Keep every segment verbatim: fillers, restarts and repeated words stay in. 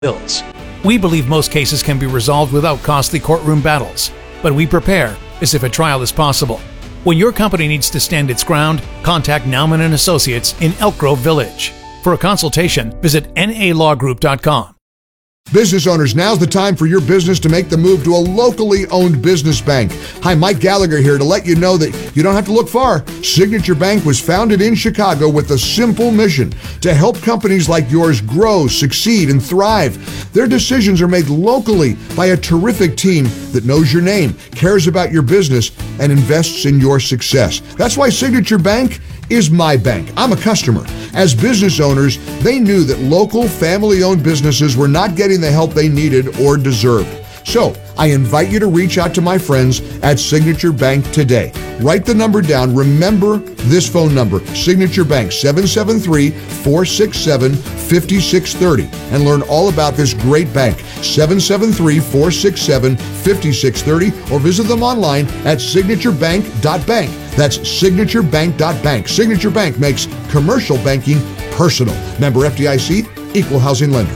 bills. We believe most cases can be resolved without costly courtroom battles, but we prepare as if a trial is possible. When your company needs to stand its ground, contact Nauman and Associates in Elk Grove Village. For a consultation, visit N A law group dot com. Business owners, now's the time for your business to make the move to a locally owned business bank. Hi, Mike Gallagher here to let you know that you don't have to look far. Signature Bank was founded in Chicago with a simple mission to help companies like yours grow, succeed, and thrive. Their decisions are made locally by a terrific team that knows your name, cares about your business, and invests in your success. That's why Signature Bank is my bank. I'm a customer. As business owners, they knew that local family-owned businesses were not getting the help they needed or deserved. So I invite you to reach out to my friends at Signature Bank today. Write the number down. Remember this phone number, Signature Bank, seven seven three, four six seven, five six three zero, and learn all about this great bank, seven seven three, four six seven, five six three zero, or visit them online at signature bank dot bank. That's signature bank dot bank. Signature Bank makes commercial banking personal. Member F D I C, Equal Housing Lender.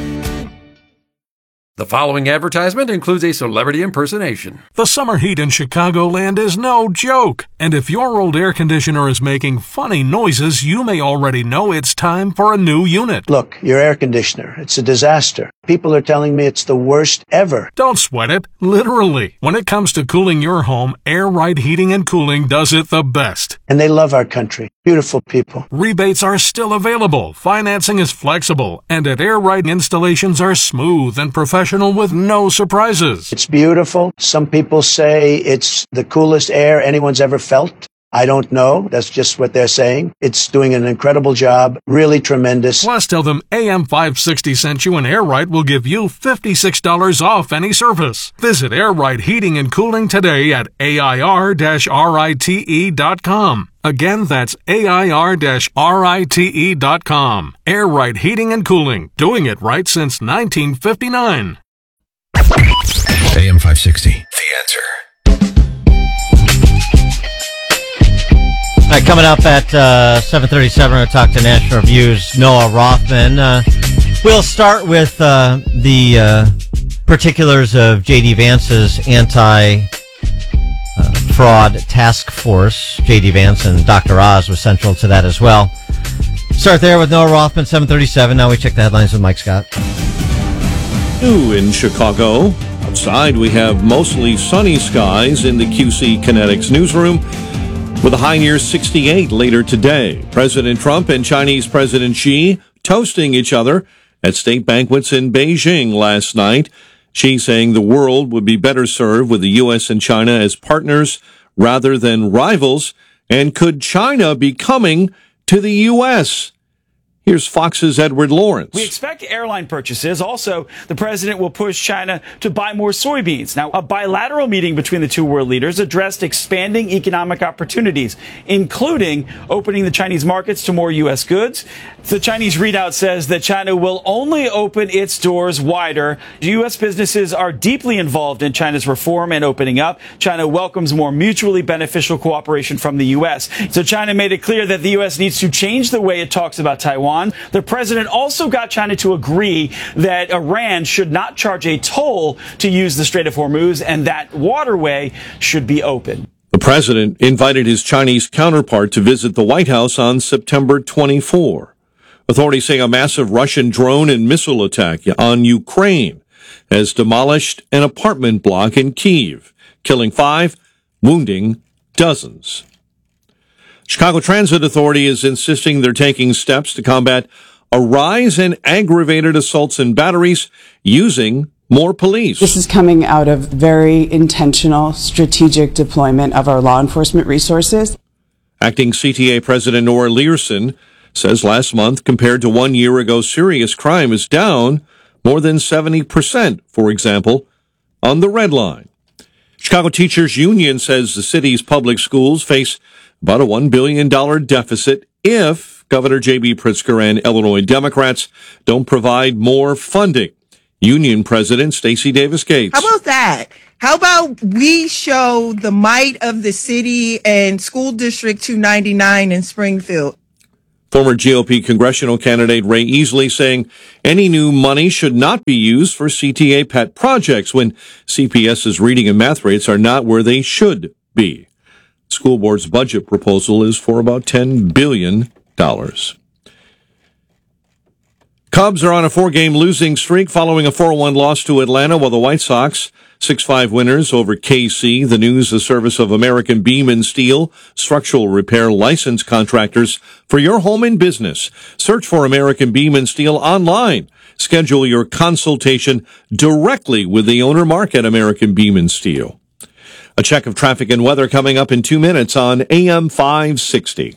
The following advertisement includes a celebrity impersonation. The summer heat in Chicagoland is no joke. And if your old air conditioner is making funny noises, you may already know it's time for a new unit. Look, your air conditioner, it's a disaster. People are telling me it's the worst ever. Don't sweat it. Literally. When it comes to cooling your home, Air Right Heating and Cooling does it the best. And they love our country. Beautiful people. Rebates are still available. Financing is flexible. And at Air Right, installations are smooth and professional with no surprises. It's beautiful. Some people say it's the coolest air anyone's ever felt. I don't know. That's just what they're saying. It's doing an incredible job. Really tremendous. Plus, tell them A M five sixty sent you and Air Right will give you fifty-six dollars off any service. Visit Air Right Heating and Cooling today at A I R rite dot com. Again, that's A I R rite dot com. Air Right Heating and Cooling. Doing it right since nineteen fifty-nine. A M five sixty. The Answer. All right, coming up at uh, seven thirty-seven, we're going to talk to National Review's Noah Rothman. Uh, we'll start with uh, the uh, particulars of J D. Vance's anti-fraud task force. J D. Vance and Doctor Oz was central to that as well. Start there with Noah Rothman, seven thirty-seven. Now we check the headlines with Mike Scott. New in Chicago. Outside, we have mostly sunny skies in the Q C Kinetics newsroom, with a high near sixty-eight later today. President Trump and Chinese President Xi toasting each other at state banquets in Beijing last night. Xi saying the world would be better served with the U S and China as partners rather than rivals. And could China be coming to the U S? Here's Fox's Edward Lawrence. We expect airline purchases. Also, the president will push China to buy more soybeans. Now, a bilateral meeting between the two world leaders addressed expanding economic opportunities, including opening the Chinese markets to more U S goods. The Chinese readout says that China will only open its doors wider. U S businesses are deeply involved in China's reform and opening up. China welcomes more mutually beneficial cooperation from the U S. So China made it clear that the U S needs to change the way it talks about Taiwan. The president also got China to agree that Iran should not charge a toll to use the Strait of Hormuz and that waterway should be open. The president invited his Chinese counterpart to visit the White House on September twenty-fourth. Authorities say a massive Russian drone and missile attack on Ukraine has demolished an apartment block in Kyiv, killing five, wounding dozens. Chicago Transit Authority is insisting they're taking steps to combat a rise in aggravated assaults and batteries using more police. This is coming out of very intentional, strategic deployment of our law enforcement resources. Acting C T A President Nora Learson says last month, compared to one year ago, serious crime is down more than seventy percent, for example, on the Red Line. Chicago Teachers Union says the city's public schools face about a one billion dollars deficit if Governor J B. Pritzker and Illinois Democrats don't provide more funding. Union President Stacey Davis Gates. How about that? How about we show the might of the city and School District two ninety-nine in Springfield? Former G O P congressional candidate Ray Easley saying any new money should not be used for C T A pet projects when C P S's reading and math rates are not where they should be. School board's budget proposal is for about ten billion dollars. Cubs are on a four-game losing streak following a four one loss to Atlanta, while the White Sox six five winners over K C. The news, the service of American Beam and Steel, structural repair license contractors for your home and business. Search for American Beam and Steel online. Schedule your consultation directly with the owner, Mark, at American Beam and Steel. A check of traffic and weather coming up in two minutes on A M five sixty.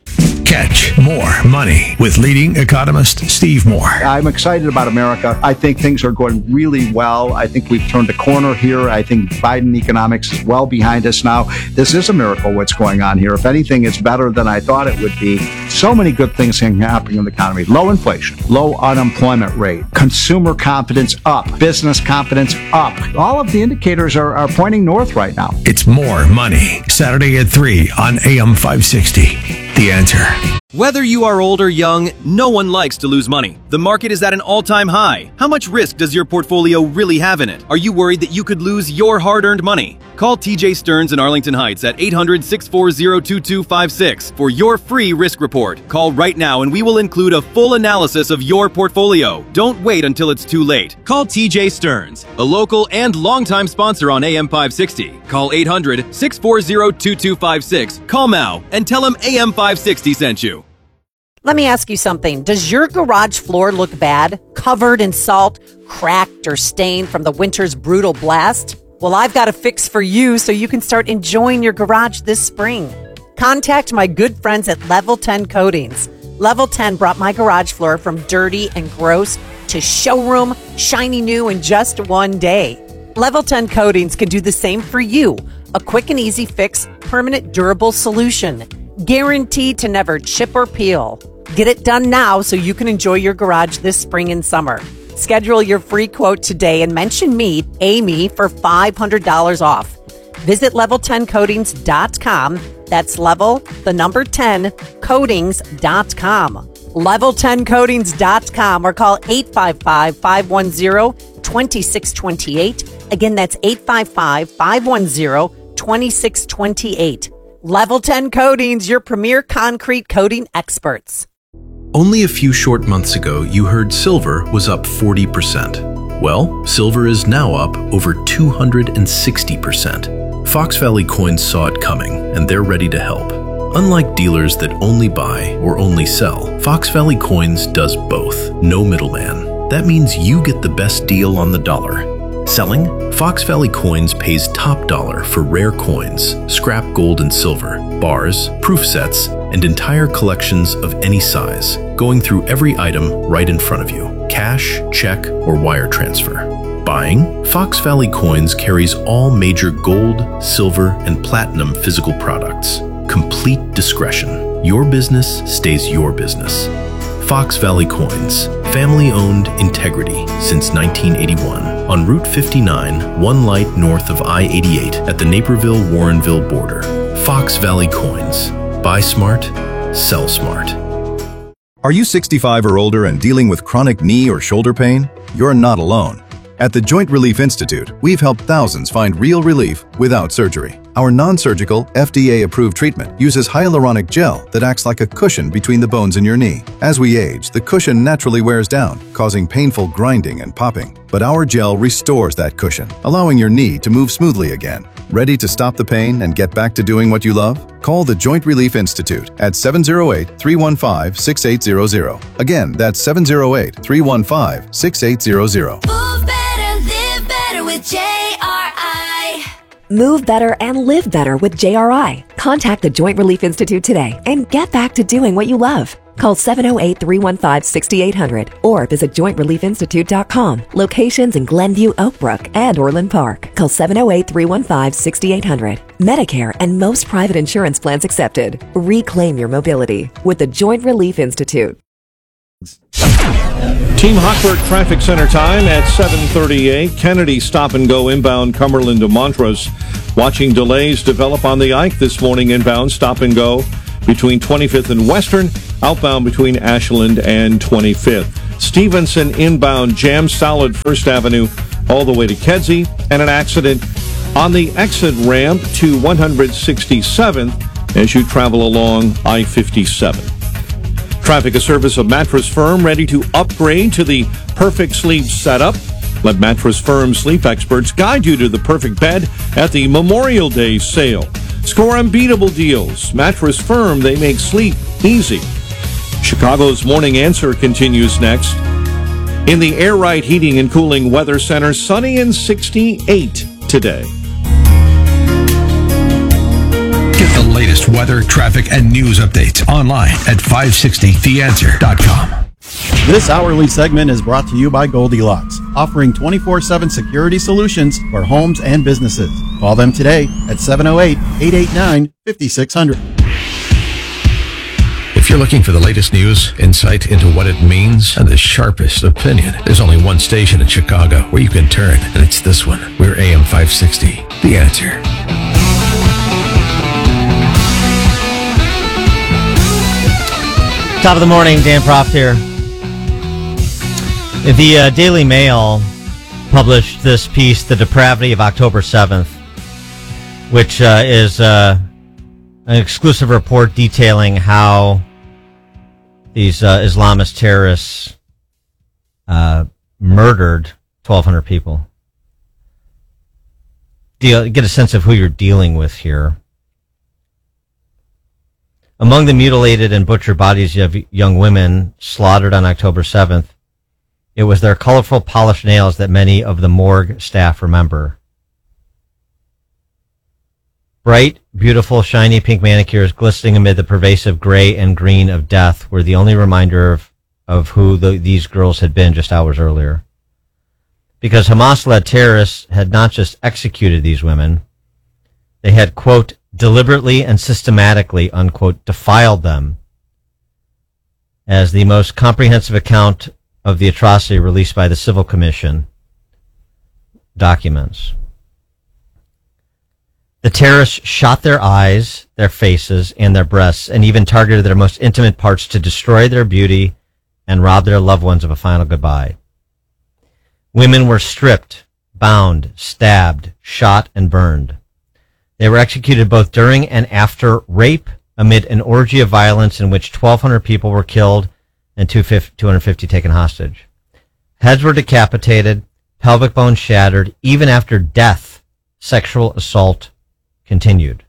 Catch more money with leading economist Steve Moore. I'm excited about America. I think things are going really well. I think we've turned a corner here. I think Biden economics is well behind us now. This is a miracle what's going on here. If anything, it's better than I thought it would be. So many good things happening in the economy. Low inflation, low unemployment rate, consumer confidence up, business confidence up. All of the indicators are, are pointing north right now. It's More Money, Saturday at three on A M five sixty. The Answer. Whether you are old or young, no one likes to lose money. The market is at an all-time high. How much risk does your portfolio really have in it? Are you worried that you could lose your hard-earned money? Call T J Stearns in Arlington Heights at eight hundred, six four zero, two two five six for your free risk report. Call right now and we will include a full analysis of your portfolio. Don't wait until it's too late. Call T J Stearns, a local and longtime sponsor on A M five sixty. Call eight hundred, six four zero, two two five six. Call now and tell him A M five sixty sent you. Let me ask you something. Does your garage floor look bad? Covered in salt, cracked, or stained from the winter's brutal blast? Well, I've got a fix for you so you can start enjoying your garage this spring. Contact my good friends at Level ten Coatings. Level ten brought my garage floor from dirty and gross to showroom, shiny new in just one day. Level ten Coatings can do the same for you. A quick and easy fix, permanent durable solution. Guaranteed to never chip or peel. Get it done now so you can enjoy your garage this spring and summer. Schedule your free quote today and mention me, Amy, for five hundred dollars off. Visit level ten coatings dot com. That's level, the number ten, coatings dot com. level ten coatings dot com or call eight five five, five one zero, two six two eight. Again, that's eight five five, five one zero, two six two eight. Level ten Coatings, your premier concrete coating experts. Only a few short months ago, you heard silver was up forty percent. Well, silver is now up over two hundred sixty percent. Fox Valley Coins saw it coming, and they're ready to help. Unlike dealers that only buy or only sell, Fox Valley Coins does both. No middleman. That means you get the best deal on the dollar. Selling, Fox Valley Coins pays top dollar for rare coins, scrap gold and silver, bars, proof sets, and entire collections of any size, going through every item right in front of you, cash, check, or wire transfer. Buying, Fox Valley Coins carries all major gold, silver, and platinum physical products. Complete discretion. Your business stays your business. Fox Valley Coins, family-owned integrity since nineteen eighty-one. On Route fifty-nine, one light north of I eighty-eight at the Naperville-Warrenville border. Fox Valley Coins. Buy smart, sell smart. Are you sixty-five or older and dealing with chronic knee or shoulder pain? You're not alone. At the Joint Relief Institute, we've helped thousands find real relief without surgery. Our non-surgical, F D A-approved treatment uses hyaluronic gel that acts like a cushion between the bones in your knee. As we age, the cushion naturally wears down, causing painful grinding and popping. But our gel restores that cushion, allowing your knee to move smoothly again. Ready to stop the pain and get back to doing what you love? Call the Joint Relief Institute at seven oh eight, three one five, six eight zero zero. Again, that's seven oh eight, three one five, six eight zero zero. Move better, live better with J R I. Move better and live better with J R I. Contact the Joint Relief Institute today and get back to doing what you love. Call seven oh eight, three one five, six eight zero zero or visit joint relief institute dot com. Locations in Glenview, Oakbrook, and Orland Park. Call seven oh eight, three one five, six eight zero zero. Medicare and most private insurance plans accepted. Reclaim your mobility with the Joint Relief Institute. Team Hochberg Traffic Center time at seven thirty-eight. Kennedy stop and go inbound Cumberland to Montrose. Watching delays develop on the Ike this morning inbound stop and go between twenty-fifth and Western, outbound between Ashland and twenty-fifth. Stevenson inbound jam solid First Avenue all the way to Kedzie, and an accident on the exit ramp to one hundred sixty-seventh as you travel along I fifty-seven. Traffic, a service of Mattress Firm, ready to upgrade to the perfect sleep setup. Let Mattress Firm sleep experts guide you to the perfect bed at the Memorial Day sale. Score unbeatable deals. Mattress Firm, they make sleep easy. Chicago's Morning Answer continues next. In the Air Right Heating and Cooling Weather Center, sunny and sixty-eight today. Get the latest weather, traffic, and news updates online at five sixty the answer dot com. This hourly segment is brought to you by Goldilocks, offering twenty-four seven security solutions for homes and businesses. Call them today at seven oh eight, eight eight nine, five six zero zero. If you're looking for the latest news, insight into what it means, and the sharpest opinion, there's only one station in Chicago where you can turn, and it's this one. We're A M five sixty, The Answer. Top of the morning, Dan Proft here. The uh, Daily Mail published this piece, The Depravity of October seventh, which uh, is uh, an exclusive report detailing how these uh, Islamist terrorists uh, murdered twelve hundred people. Deal, get a sense of who you're dealing with here. Among the mutilated and butchered bodies of young women slaughtered on October seventh, it was their colorful polished nails that many of the morgue staff remember. Bright, beautiful, shiny pink manicures glistening amid the pervasive gray and green of death were the only reminder of, of who the, these girls had been just hours earlier. Because Hamas-led terrorists had not just executed these women, they had, quote, deliberately and systematically, unquote, defiled them, as the most comprehensive account of the atrocity released by the Civil Commission documents. The terrorists shot their eyes, their faces, and their breasts, and even targeted their most intimate parts to destroy their beauty and rob their loved ones of a final goodbye. Women were stripped, bound, stabbed, shot, and burned. They were executed both during and after rape amid an orgy of violence in which twelve hundred people were killed and two hundred fifty taken hostage. Heads were decapitated, pelvic bones shattered. Even after death, sexual assault continued.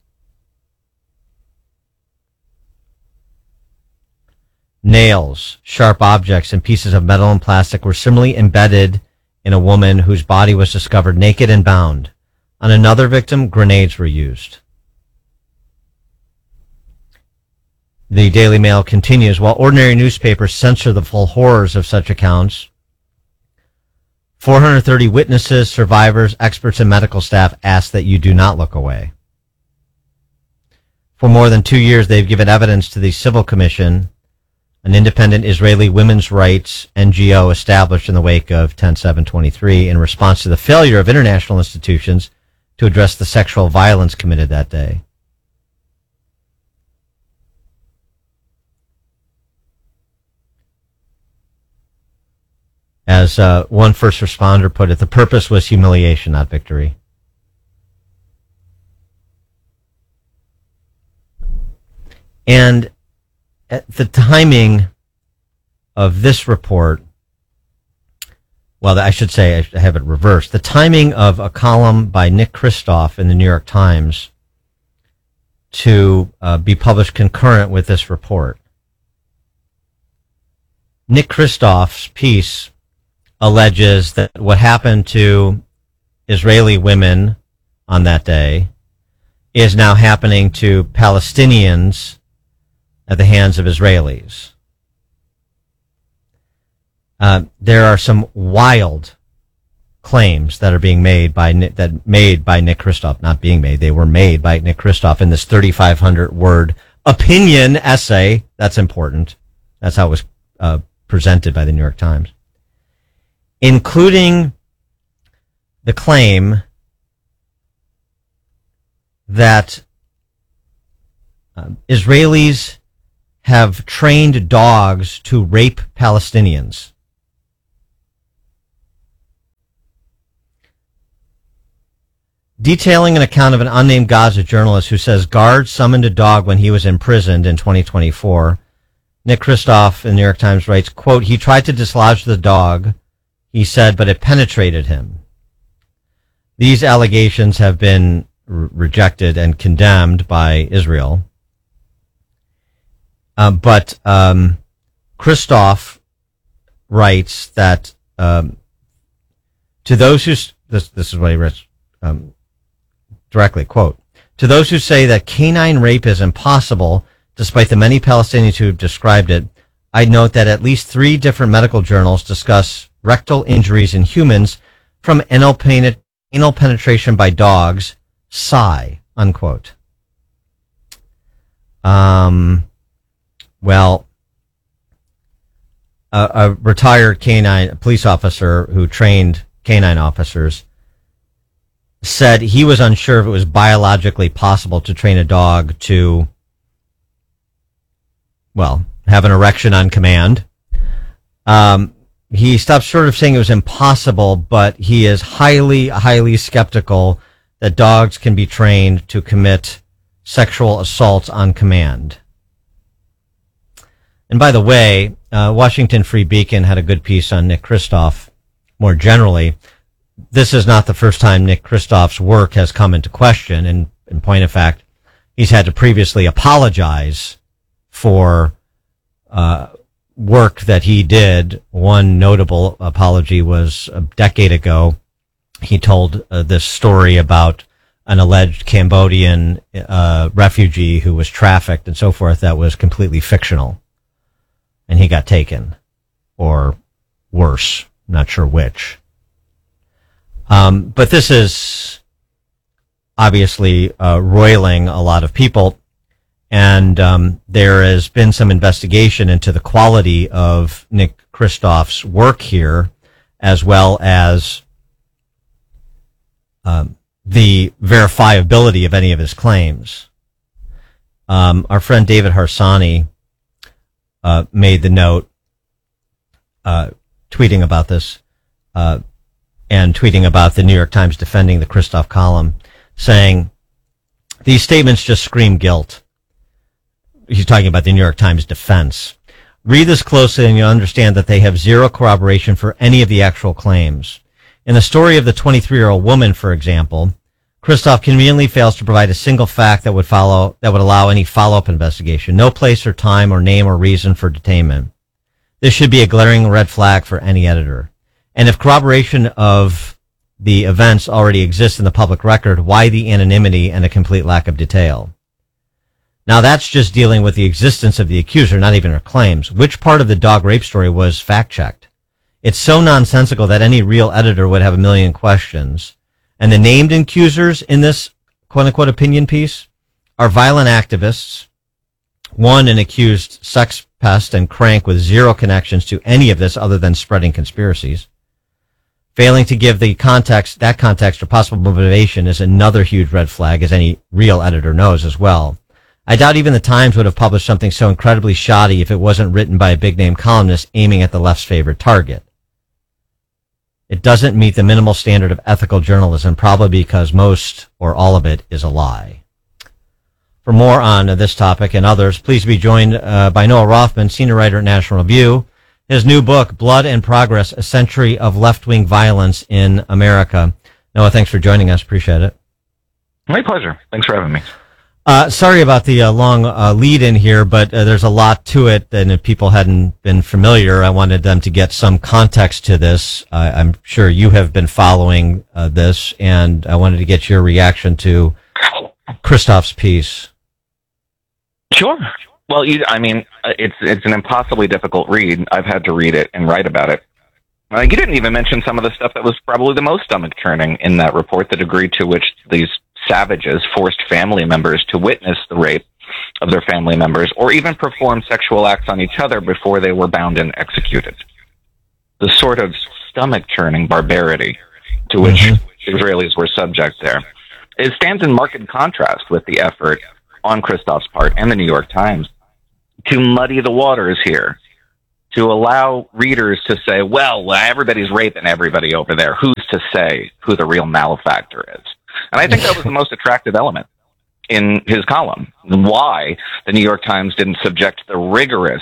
Nails, sharp objects, and pieces of metal and plastic were similarly embedded in a woman whose body was discovered naked and bound. On another victim, grenades were used. The Daily Mail continues, while ordinary newspapers censor the full horrors of such accounts, four hundred thirty witnesses, survivors, experts, and medical staff ask that you do not look away. For more than two years, they've given evidence to the Civil Commission, an independent Israeli women's rights N G O established in the wake of ten seven twenty-three in response to the failure of international institutions to address the sexual violence committed that day. As uh, one first responder put it, the purpose was humiliation, not victory. And at the timing of this report, well, I should say I have it reversed. The timing of a column by Nick Kristof in the New York Times to uh, be published concurrent with this report. Nick Kristof's piece alleges that what happened to Israeli women on that day is now happening to Palestinians at the hands of Israelis. Uh, there are some wild claims that are being made by that made by Nick Kristof, not being made. They were made by Nick Kristof in this thirty-five hundred word opinion essay. That's important. That's how it was uh, presented by the New York Times, including the claim that Um, Israelis have trained dogs to rape Palestinians. Detailing an account of an unnamed Gaza journalist who says guards summoned a dog when he was imprisoned in twenty twenty-four, Nick Kristof in the New York Times writes, quote, he tried to dislodge the dog, he said, but it penetrated him. These allegations have been r- rejected and condemned by Israel. Uh, but um, Kristof writes that um, to those who, this, this is what he writes, um, directly, quote, to those who say that canine rape is impossible, despite the many Palestinians who have described it, I'd note that at least three different medical journals discuss rectal injuries in humans from anal, pen- anal penetration by dogs, sigh, unquote. Um, well, a, a retired canine police officer who trained canine officers said he was unsure if it was biologically possible to train a dog to, well, have an erection on command. Um, he stopped short of saying it was impossible, but he is highly, highly skeptical that dogs can be trained to commit sexual assaults on command. And by the way, uh, Washington Free Beacon had a good piece on Nick Kristof more generally. This is not the first time Nick Kristof's work has come into question. And in point of fact, he's had to previously apologize for uh, work that he did. One notable apology was a decade ago. He told uh, this story about an alleged Cambodian uh, refugee who was trafficked and so forth that was completely fictional. And he got taken, or worse, not sure which. Um, but this is obviously uh, roiling a lot of people, and um, there has been some investigation into the quality of Nick Kristof's work here, as well as um, the verifiability of any of his claims. Um, our friend David Harsanyi uh, made the note, uh, tweeting about this, uh, and tweeting about the New York Times defending the Kristof column, saying, these statements just scream guilt. He's talking about the New York Times defense. Read this closely and you'll understand that they have zero corroboration for any of the actual claims. In the story of the twenty-three-year-old woman, for example, Kristof conveniently fails to provide a single fact that would follow, that would allow any follow-up investigation. No place or time or name or reason for detainment. This should be a glaring red flag for any editor. And if corroboration of the events already exists in the public record, why the anonymity and a complete lack of detail? Now that's just dealing with the existence of the accuser, not even her claims. Which part of the dog rape story was fact-checked? It's so nonsensical that any real editor would have a million questions. And the named accusers in this quote-unquote opinion piece are violent activists, one an accused sex pest and crank with zero connections to any of this other than spreading conspiracies. Failing to give the context, that context or possible motivation is another huge red flag, as any real editor knows as well. I doubt even the Times would have published something so incredibly shoddy if it wasn't written by a big-name columnist aiming at the left's favorite target. It doesn't meet the minimal standard of ethical journalism, probably because most or all of it is a lie. For more on this topic and others, please be joined uh, by Noah Rothman, senior writer at National Review. His new book, Blood and Progress, A Century of Left-Wing Violence in America. Noah, thanks for joining us. Appreciate it. My pleasure. Thanks for having me. Uh, sorry about the uh, long uh, lead in here, but uh, there's a lot to it, and if people hadn't been familiar, I wanted them to get some context to this. Uh, I'm sure you have been following uh, this, and I wanted to get your reaction to Kristof's piece. Sure. Well, you, I mean, it's it's an impossibly difficult read. I've had to read it and write about it. Uh, you didn't even mention some of the stuff that was probably the most stomach-churning in that report, the degree to which these savages forced family members to witness the rape of their family members or even perform sexual acts on each other before they were bound and executed. The sort of stomach-churning barbarity to which mm-hmm. Israelis were subject there. It stands in marked contrast with the effort on Christoph's part and the New York Times to muddy the waters here, to allow readers to say, well, everybody's raping everybody over there. Who's to say who the real malefactor is? And I think that was the most attractive element in his column. Why the New York Times didn't subject the rigorous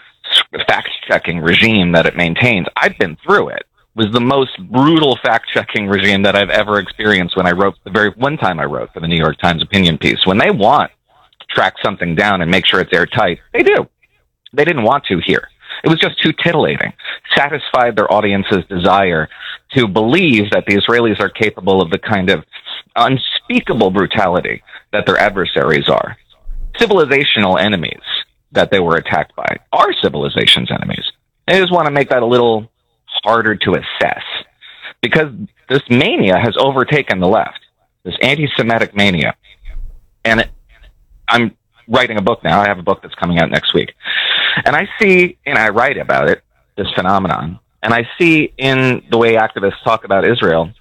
fact-checking regime that it maintains. I've been through it. It was the most brutal fact-checking regime that I've ever experienced when I wrote, the very one time I wrote for the New York Times opinion piece. When they want to track something down and make sure it's airtight, they do. They didn't want to here. It was just too titillating. Satisfied their audience's desire to believe that the Israelis are capable of the kind of unspeakable brutality that their adversaries are. Civilizational enemies that they were attacked by are civilization's enemies. They just want to make that a little harder to assess because this mania has overtaken the left, this anti-Semitic mania. And it, I'm writing a book now. I have a book that's coming out next week. And I see, and I write about it, this phenomenon, and I see in the way activists talk about Israel,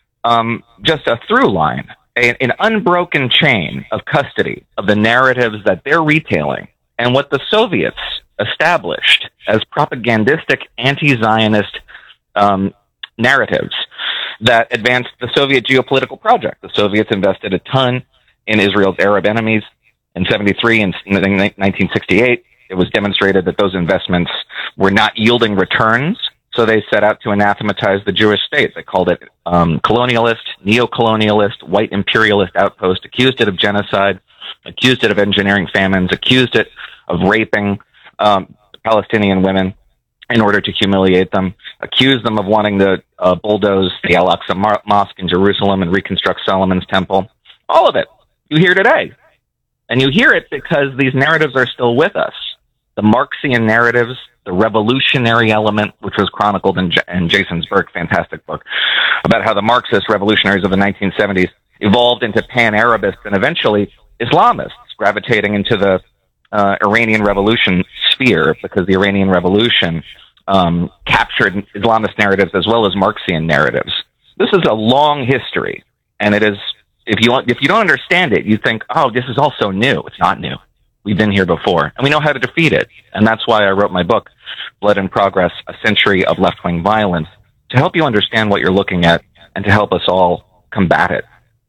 um, just a through line, a, an unbroken chain of custody of the narratives that they're retailing and what the Soviets established as propagandistic anti-Zionist um, narratives that advanced the Soviet geopolitical project. The Soviets invested a ton in Israel's Arab enemies in seventy-three and in nineteen sixty-eight. It was demonstrated that those investments were not yielding returns, so they set out to anathematize the Jewish state. They called it um, colonialist, neo-colonialist, white imperialist outpost, accused it of genocide, accused it of engineering famines, accused it of raping um, Palestinian women in order to humiliate them, accused them of wanting to uh, bulldoze the Al-Aqsa Mar- Mosque in Jerusalem and reconstruct Solomon's Temple. All of it. You hear today. And you hear it because these narratives are still with us. The Marxian narratives, the revolutionary element, which was chronicled in, J- in Jason's Burke, fantastic book, about how the Marxist revolutionaries of the nineteen seventies evolved into pan-Arabists and eventually Islamists, gravitating into the uh, Iranian Revolution sphere because the Iranian Revolution um, captured Islamist narratives as well as Marxian narratives. This is a long history, and it is, if you if you don't understand it, you think, oh, this is all so new. It's not new. We've been here before, and we know how to defeat it. And that's why I wrote my book, Blood in Progress, A Century of Left-Wing Violence, to help you understand what you're looking at and to help us all combat it.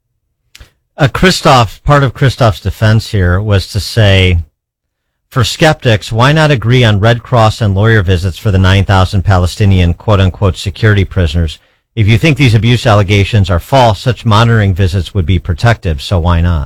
Uh, Christoph, part of Christoph's defense here was to say, for skeptics, why not agree on Red Cross and lawyer visits for the nine thousand Palestinian quote-unquote security prisoners? If you think these abuse allegations are false, such monitoring visits would be protective, so why not?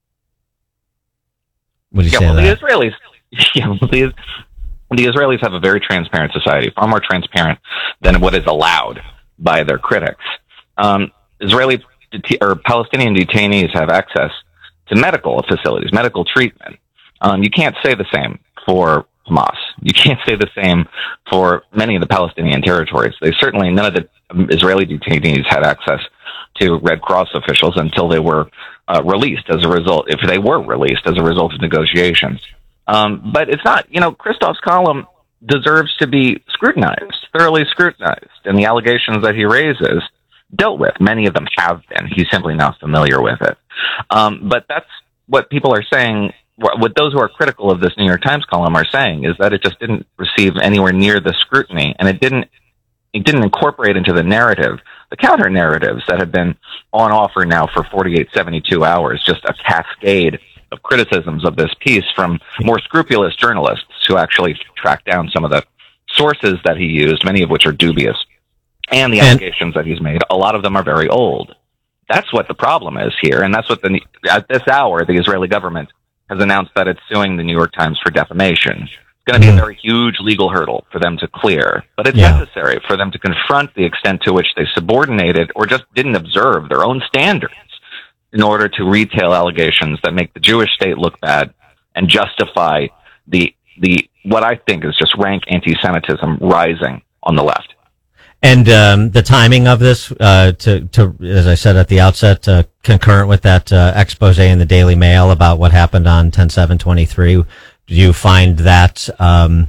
What do you yeah, say well, to the that? Israelis, yeah, well, the, the Israelis have a very transparent society, far more transparent than what is allowed by their critics. Um, Israeli det- or Palestinian detainees have access to medical facilities, medical treatment. Um, you can't say the same for Hamas. You can't say the same for many of the Palestinian territories. They certainly, none of the Israeli detainees had access to Red Cross officials until they were uh, released as a result, if they were released as a result of negotiations. Um, but it's not, you know, Christoph's column deserves to be scrutinized, thoroughly scrutinized, and the allegations that he raises dealt with. Many of them have been. He's simply not familiar with it. Um, but that's what people are saying. What those who are critical of this New York Times column are saying is that it just didn't receive anywhere near the scrutiny, and it didn't it didn't incorporate into the narrative the counter narratives that have been on offer now for forty-eight, seventy-two hours, just a cascade of criticisms of this piece from more scrupulous journalists who actually tracked down some of the sources that he used, many of which are dubious, and the and- allegations that he's made. A lot of them are very old. That's what the problem is here, and that's what the at this hour the Israeli government has announced that it's suing the New York Times for defamation. It's going to be a very huge legal hurdle for them to clear, but it's Yeah. necessary for them to confront the extent to which they subordinated or just didn't observe their own standards in order to retail allegations that make the Jewish state look bad and justify the the what I think is just rank anti-Semitism rising on the left. And um, the timing of this, uh, to, to as I said at the outset, uh, concurrent with that uh, expose in the Daily Mail about what happened on ten seven twenty-three, do you find that um,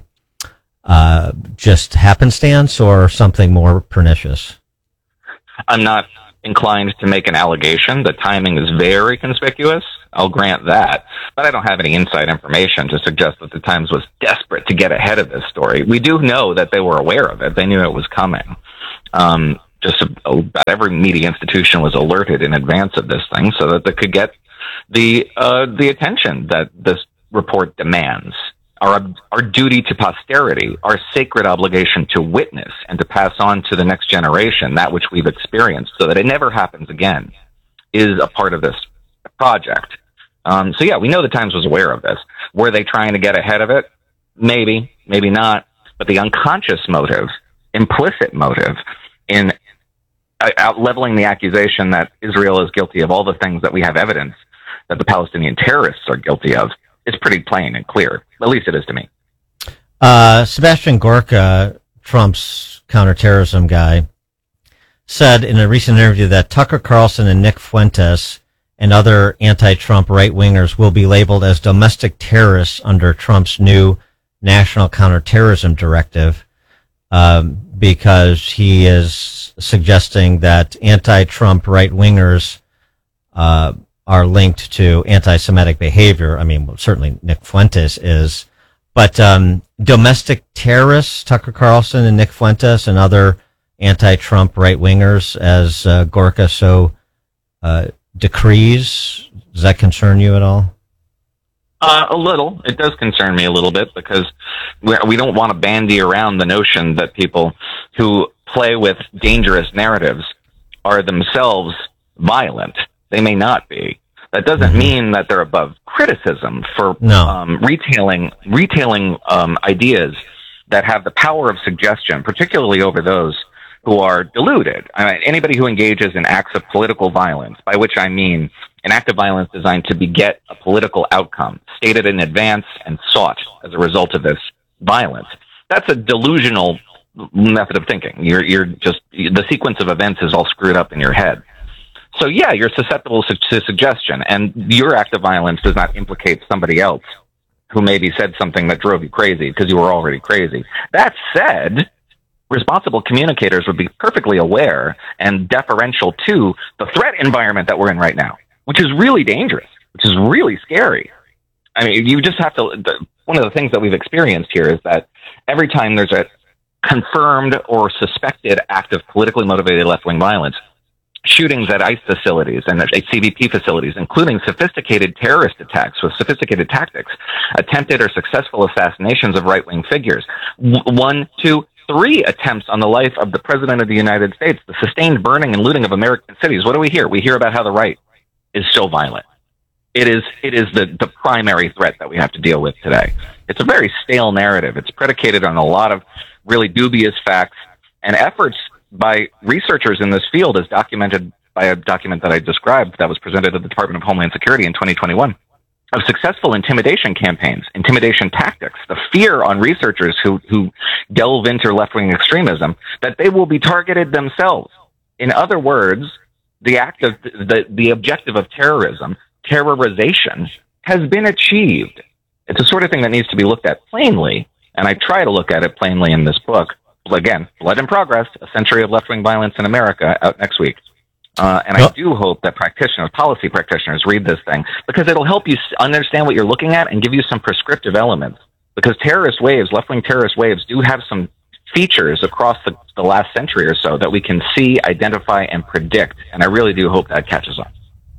uh, just happenstance or something more pernicious? I'm not inclined to make an allegation. The timing is very conspicuous. I'll grant that. But I don't have any inside information to suggest that the Times was desperate to get ahead of this story. We do know that they were aware of it. They knew it was coming. Um, just about every media institution was alerted in advance of this thing so that they could get the uh, the attention that this report demands. Our, our duty to posterity, our sacred obligation to witness and to pass on to the next generation that which we've experienced so that it never happens again, is a part of this project. Um, so yeah, we know the Times was aware of this. Were they trying to get ahead of it? Maybe, maybe not. But the unconscious motive, implicit motive in uh, out leveling the accusation that Israel is guilty of all the things that we have evidence that the Palestinian terrorists are guilty of is pretty plain and clear. At least it is to me. Uh, Sebastian Gorka, Trump's counterterrorism guy, said in a recent interview that Tucker Carlson and Nick Fuentes and other anti-Trump right-wingers will be labeled as domestic terrorists under Trump's new national counterterrorism directive, um, because he is suggesting that anti-Trump right-wingers uh, are linked to anti-Semitic behavior. I mean, well, certainly Nick Fuentes is. But um, domestic terrorists, Tucker Carlson and Nick Fuentes and other anti-Trump right-wingers, as uh, Gorka so uh, decrees, does that concern you at all? Uh, a little. It does concern me a little bit because we, we don't want to bandy around the notion that people who play with dangerous narratives are themselves violent. They may not be. That doesn't mm-hmm. mean that they're above criticism for no. um, retailing retailing um, ideas that have the power of suggestion, particularly over those who are deluded. I mean, anybody who engages in acts of political violence, by which I mean an act of violence designed to beget a political outcome, stated in advance and sought as a result of this violence. That's a delusional method of thinking. You're, you're just, the sequence of events is all screwed up in your head. So yeah, you're susceptible to, to suggestion, and your act of violence does not implicate somebody else who maybe said something that drove you crazy because you were already crazy. That said, responsible communicators would be perfectly aware and deferential to the threat environment that we're in right now, which is really dangerous, which is really scary. I mean, you just have to, the, one of the things that we've experienced here is that every time there's a confirmed or suspected act of politically motivated left-wing violence, shootings at ICE facilities and at C B P facilities, including sophisticated terrorist attacks with sophisticated tactics, attempted or successful assassinations of right-wing figures, w- one, two, three attempts on the life of the President of the United States, the sustained burning and looting of American cities. What do we hear? We hear about how the right is so violent. It is it is the, the primary threat that we have to deal with today. It's a very stale narrative. It's predicated on a lot of really dubious facts and efforts by researchers in this field, as documented by a document that I described that was presented at the Department of Homeland Security in twenty twenty-one, of successful intimidation campaigns, intimidation tactics, the fear on researchers who, who delve into left-wing extremism, that they will be targeted themselves. In other words, the act of, the, the objective of terrorism, terrorization, has been achieved. It's the sort of thing that needs to be looked at plainly, and I try to look at it plainly in this book. Again, Blood in Progress, A Century of Left-Wing Violence in America, out next week. Uh, and I do hope that practitioners, policy practitioners, read this thing, because it'll help you understand what you're looking at and give you some prescriptive elements. Because terrorist waves, left-wing terrorist waves, do have some features across the, the last century or so that we can see, identify, and predict. And I really do hope that catches on.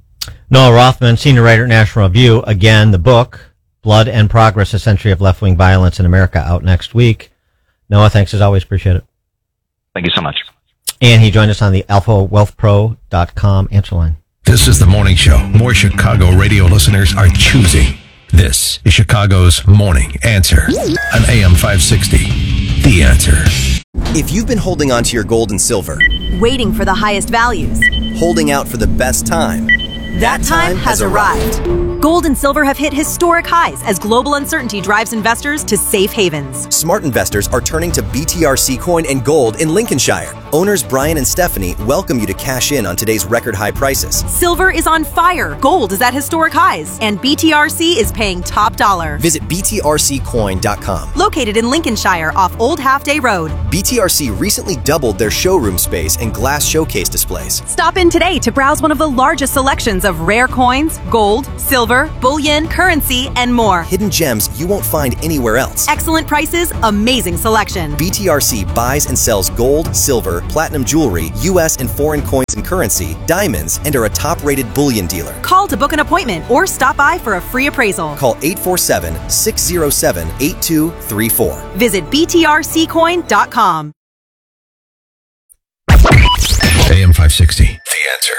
Noah Rothman, senior writer at National Review. Again, the book, Blood and Progress, A Century of Left-Wing Violence in America, out next week. Noah, thanks as always. Appreciate it. Thank you so much. And he joined us on the alpha wealth pro dot com answer line. This is the morning show more Chicago radio listeners are choosing. This is Chicago's Morning Answer on A M five sixty. The Answer. If you've been holding on to your gold and silver, waiting for the highest values, holding out for the best time, that time has arrived. Gold and silver have hit historic highs as global uncertainty drives investors to safe havens. Smart investors are turning to B T R C coin and gold in Lincolnshire, Owners Brian and Stephanie welcome you to cash in on today's record high prices. Silver is on fire, gold is at historic highs, and B T R C is paying top dollar. Visit B T R C coin dot com. Located in Lincolnshire off Old Half Day Road. B T R C recently doubled their showroom space and glass showcase displays. Stop in today to browse one of the largest selections of rare coins, gold, silver, bullion, currency, and more. Hidden gems you won't find anywhere else. Excellent prices, amazing selection. B T R C buys and sells gold, silver, platinum jewelry, U S and foreign coins and currency, diamonds, and are a top-rated bullion dealer. Call to book an appointment or stop by for a free appraisal. Call eight four seven, six zero seven, eight two three four. Visit B T R C coin dot com. A M five sixty, The Answer.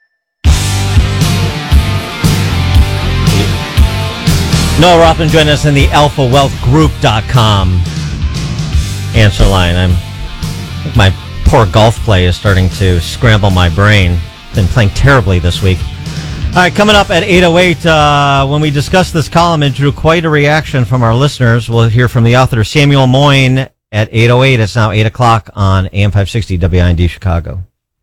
Noah Rothman joined us in the alpha wealth group dot com answer line. I'm, I think my poor golf play is starting to scramble my brain. Been playing terribly this week. All right, coming up at eight oh eight, uh, when we discuss this column, it drew quite a reaction from our listeners. We'll hear from the author, Samuel Moyn, at eight oh eight. It's now eight o'clock on A M five sixty W I N D Chicago.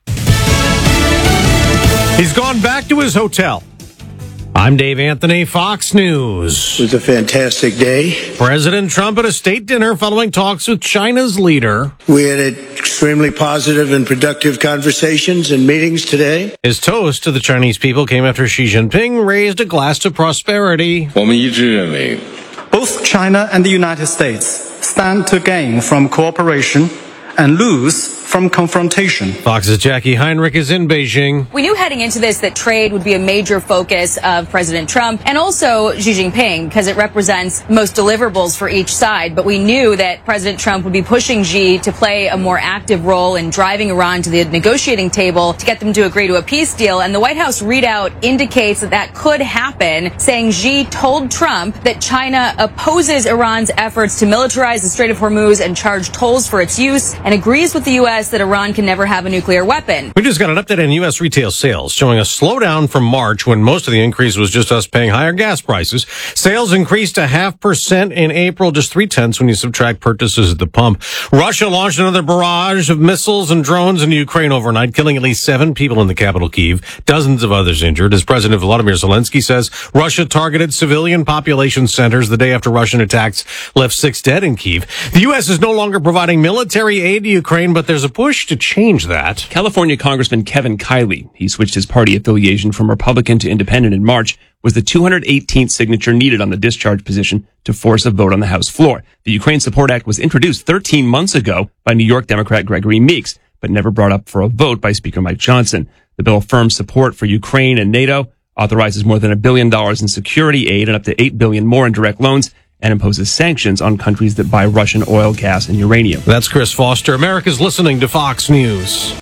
He's gone back to his hotel. I'm Dave Anthony, Fox News. It was a fantastic day. President Trump at a state dinner following talks with China's leader. We had extremely positive and productive conversations and meetings today. His toast to the Chinese people came after Xi Jinping raised a glass to prosperity. Both China and the United States stand to gain from cooperation and lose from confrontation. Fox's Jackie Heinrich is in Beijing. We knew heading into this that trade would be a major focus of President Trump and also Xi Jinping because it represents most deliverables for each side. But we knew that President Trump would be pushing Xi to play a more active role in driving Iran to the negotiating table to get them to agree to a peace deal. And the White House readout indicates that that could happen, saying Xi told Trump that China opposes Iran's efforts to militarize the Strait of Hormuz and charge tolls for its use and agrees with the U S that Iran can never have a nuclear weapon. We just got an update on U S retail sales showing a slowdown from March when most of the increase was just us paying higher gas prices. Sales increased a half percent in April, just three tenths when you subtract purchases at the pump. Russia launched another barrage of missiles and drones into Ukraine overnight, killing at least seven people in the capital, Kyiv, dozens of others injured. As President Volodymyr Zelensky says, Russia targeted civilian population centers the day after Russian attacks left six dead in Kyiv. The U S is no longer providing military aid to Ukraine, but there's a push to change that. California Congressman Kevin Kiley, he switched his party affiliation from Republican to Independent in March, was the two hundred eighteenth signature needed on the discharge position to force a vote on the House floor. The Ukraine Support Act was introduced thirteen months ago by New York Democrat Gregory Meeks, but never brought up for a vote by Speaker Mike Johnson. The bill affirms support for Ukraine and NATO, authorizes more than a billion dollars in security aid and up to eight billion dollars more in direct loans, and imposes sanctions on countries that buy Russian oil, gas, and uranium. That's Chris Foster. America's listening to Fox News.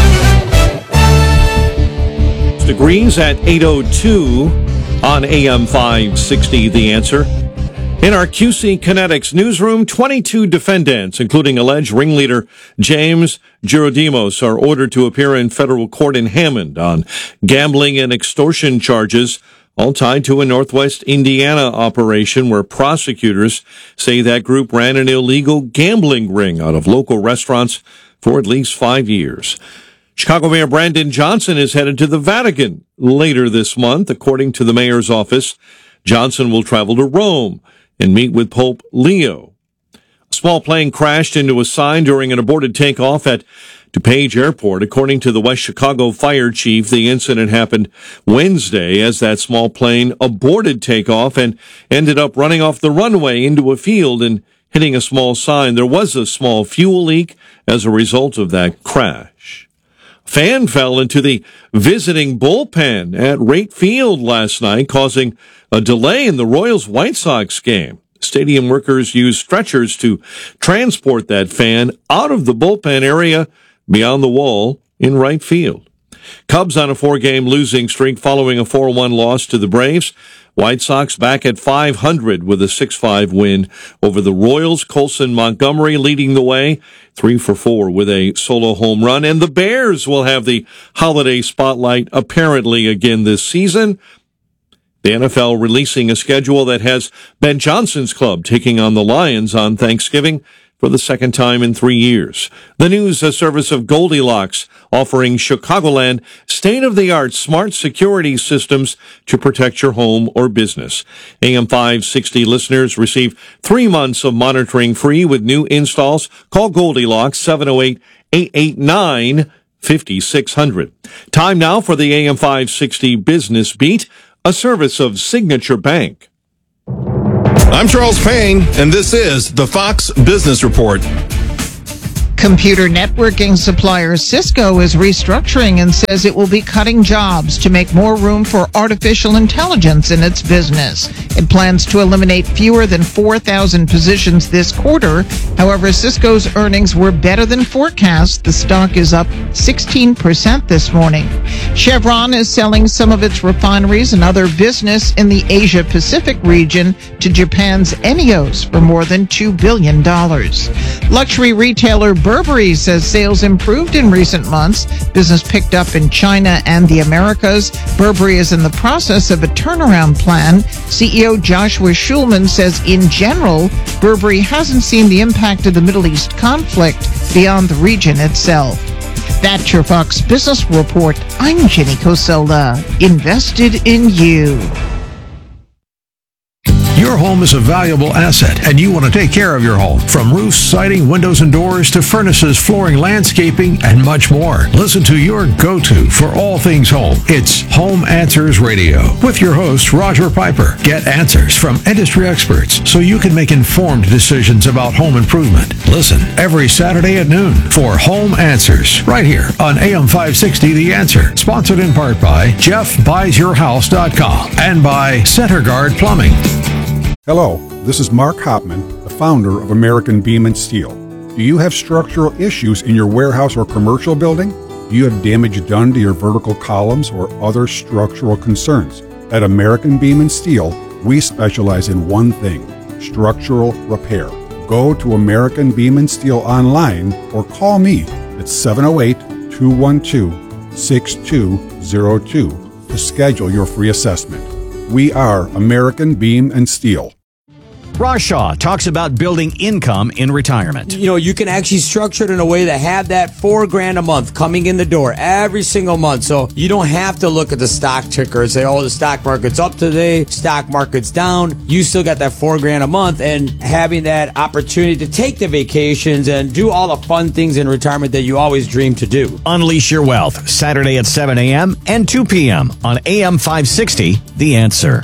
Degrees at eight oh two on A M five sixty, The Answer. In our Q C Kinetics newsroom, twenty-two defendants, including alleged ringleader James Gerodimos, are ordered to appear in federal court in Hammond on gambling and extortion charges, all tied to a Northwest Indiana operation where prosecutors say that group ran an illegal gambling ring out of local restaurants for at least five years. Chicago Mayor Brandon Johnson is headed to the Vatican later this month. According to the mayor's office, Johnson will travel to Rome and meet with Pope Leo. A small plane crashed into a sign during an aborted takeoff at DuPage Airport. According to the West Chicago fire chief, the incident happened Wednesday as that small plane aborted takeoff and ended up running off the runway into a field and hitting a small sign. There was a small fuel leak as a result of that crash. A fan fell into the visiting bullpen at Rate Field last night, causing a delay in the Royals-White Sox game. Stadium workers used stretchers to transport that fan out of the bullpen area beyond the wall in right field. Cubs on a four-game losing streak following a four one loss to the Braves. White Sox back at five hundred with a six five win over the Royals. Colson Montgomery leading the way, three for four with a solo home run. And the Bears will have the holiday spotlight apparently again this season. The N F L releasing a schedule that has Ben Johnson's club taking on the Lions on Thanksgiving, for the second time in three years. The news a service of Goldilocks, offering Chicagoland state-of-the-art smart security systems to protect your home or business. A M five sixty listeners receive three months of monitoring free with new installs. Call Goldilocks seven oh eight, eight eight nine, five six zero zero. Time now for the A M five sixty Business Beat, a service of Signature Bank. I'm Charles Payne, and this is the Fox Business Report. Computer networking supplier Cisco is restructuring and says it will be cutting jobs to make more room for artificial intelligence in its business. It plans to eliminate fewer than four thousand positions this quarter. However, Cisco's earnings were better than forecast. The stock is up sixteen percent this morning. Chevron is selling some of its refineries and other business in the Asia-Pacific region to Japan's Enios for more than two billion dollars. Luxury retailer Burberry says sales improved in recent months. Business picked up in China and the Americas. Burberry is in the process of a turnaround plan. C E O Joshua Schulman says in general, Burberry hasn't seen the impact of the Middle East conflict beyond the region itself. That's your Fox Business Report. I'm Jenny Cosola. Invested in you. Your home is a valuable asset, and you want to take care of your home. From roofs, siding, windows and doors, to furnaces, flooring, landscaping, and much more. Listen to your go-to for all things home. It's Home Answers Radio with your host, Roger Piper. Get answers from industry experts so you can make informed decisions about home improvement. Listen every Saturday at noon for Home Answers, right here on A M five sixty The Answer. Sponsored in part by Jeff Buys Your House dot com and by Center Guard Plumbing. Hello, this is Mark Hopman, the founder of American Beam and Steel. Do you have structural issues in your warehouse or commercial building? Do you have damage done to your vertical columns or other structural concerns? At American Beam and Steel, we specialize in one thing: structural repair. Go to American Beam and Steel online or call me at seven oh eight, two one two, six two zero two to schedule your free assessment. We are American Beam and Steel. Raj Shah talks about building income in retirement. You know, you can actually structure it in a way that have that four grand a month coming in the door every single month. So you don't have to look at the stock ticker and say, oh, the stock market's up today, stock market's down. You still got that four grand a month, and having that opportunity to take the vacations and do all the fun things in retirement that you always dreamed to do. Unleash your wealth, Saturday at seven a.m. and two p.m. on A M five sixty, The Answer.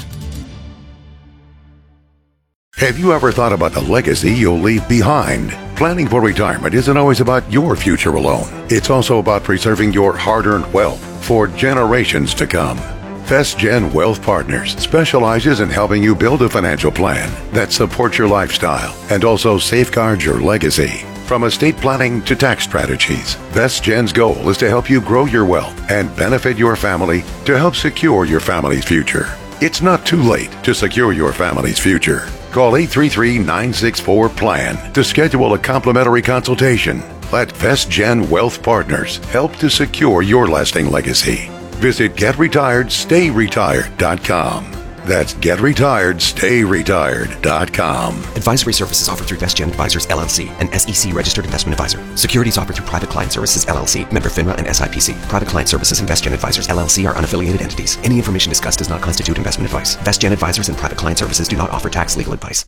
Have you ever thought about the legacy you'll leave behind? Planning for retirement isn't always about your future alone. It's also about preserving your hard-earned wealth for generations to come. FestGen Wealth Partners specializes in helping you build a financial plan that supports your lifestyle and also safeguards your legacy. From estate planning to tax strategies, FestGen's goal is to help you grow your wealth and benefit your family to help secure your family's future. It's not too late to secure your family's future. Call eight three three, nine six four, P L A N to schedule a complimentary consultation. Let FestGen Wealth Partners help to secure your lasting legacy. Visit get retired stay retired dot com. That's get retired stay retired dot com. Advisory services offered through FestGen Advisors, L L C, an S E C registered investment advisor. Securities offered through Private Client Services, L L C, member FINRA and S I P C. Private Client Services and FestGen Advisors, L L C are unaffiliated entities. Any information discussed does not constitute investment advice. FestGen Advisors and Private Client Services do not offer tax legal advice.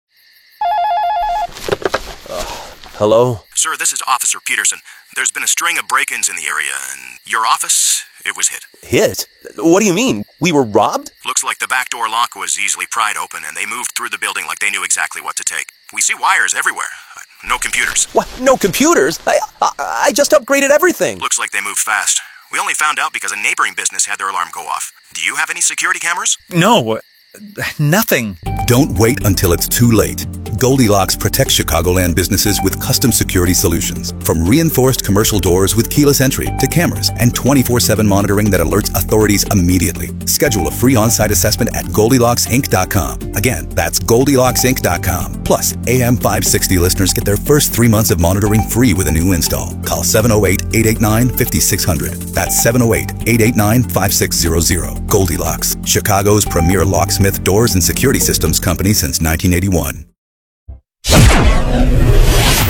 Hello? Sir, this is Officer Peterson. There's been a string of break-ins in the area, and your office, it was hit. Hit? What do you mean? We were robbed? Looks like the back door lock was easily pried open, and they moved through the building like they knew exactly what to take. We see wires everywhere. No computers. What? No computers? I, I, I just upgraded everything. Looks like they moved fast. We only found out because a neighboring business had their alarm go off. Do you have any security cameras? No. Nothing. Don't wait until it's too late. Goldilocks protects Chicagoland businesses with custom security solutions. From reinforced commercial doors with keyless entry to cameras and twenty-four seven monitoring that alerts authorities immediately. Schedule a free on-site assessment at Goldilocks Inc dot com. Again, that's Goldilocks Inc dot com. Plus, A M five sixty listeners get their first three months of monitoring free with a new install. Call seven oh eight, eight eight nine, five six zero zero. That's seven oh eight, eight eight nine, five six zero zero. Goldilocks, Chicago's premier locksmith, doors, and security systems company since nineteen eighty-one.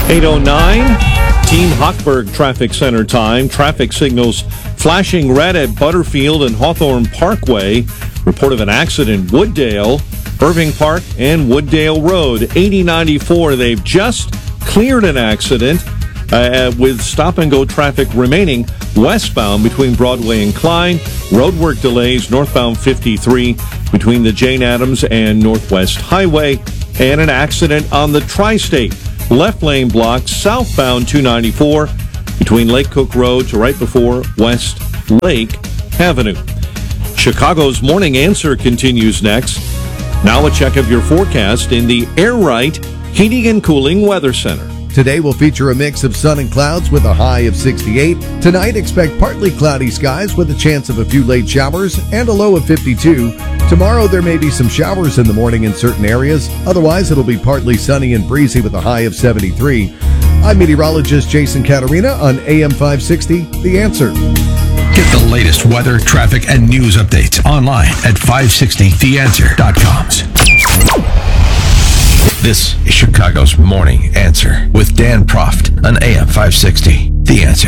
eight oh nine, Team Hochberg Traffic Center time. Traffic signals flashing red at Butterfield and Hawthorne Parkway. Report of an accident, Wooddale, Irving Park, and Wooddale Road. eighty ninety-four, they've just cleared an accident uh, with stop-and-go traffic remaining westbound between Broadway and Klein. Roadwork delays northbound fifty-three between the Jane Addams and Northwest Highway. And an accident on the Tri-State. Left lane block southbound two ninety-four between Lake Cook Road to right before West Lake Avenue. Chicago's Morning Answer continues next. Now a check of your forecast in the Air Right Heating and Cooling Weather Center. Today will feature a mix of sun and clouds with a high of sixty-eight. Tonight, expect partly cloudy skies with a chance of a few late showers and a low of fifty-two. Tomorrow, there may be some showers in the morning in certain areas. Otherwise, it'll be partly sunny and breezy with a high of seventy-three. I'm meteorologist Jason Caterina on A M five sixty, The Answer. Get the latest weather, traffic, and news updates online at five sixty the answer dot com. This is Chicago's Morning Answer with Dan Proft on A M five sixty, The Answer.